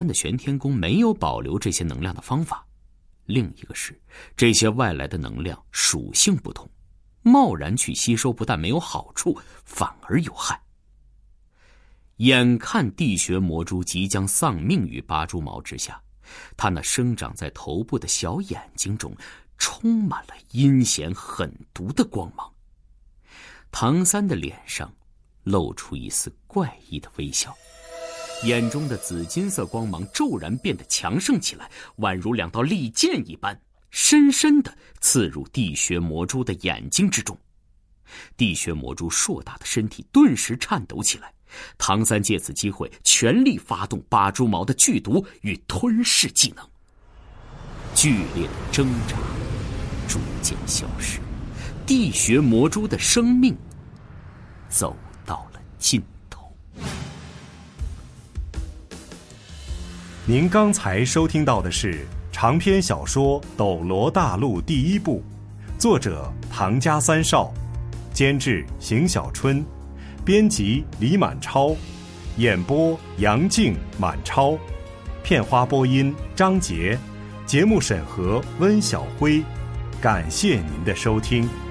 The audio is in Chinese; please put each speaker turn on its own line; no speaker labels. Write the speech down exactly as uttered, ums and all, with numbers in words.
的玄天宫没有保留这些能量的方法，另一个是这些外来的能量属性不同，贸然去吸收不但没有好处，反而有害。眼看地穴魔蛛即将丧命于八蛛毛之下，它那生长在头部的小眼睛中充满了阴险狠毒的光芒。唐三的脸上露出一丝怪异的微笑，眼中的紫金色光芒骤然变得强盛起来，宛如两道利剑一般，深深地刺入地穴魔蛛的眼睛之中。地穴魔蛛硕大的身体顿时颤抖起来，唐三借此机会全力发动八蛛毛的剧毒与吞噬技能，剧烈的挣扎逐渐消失，地穴魔蛛的生命走到了尽头。
您刚才收听到的是长篇小说《斗罗大陆》第一部，作者唐家三少，监制邢小春，编辑李满超，演播杨静、满超，片花播音张杰，节目审核温小辉。感谢您的收听。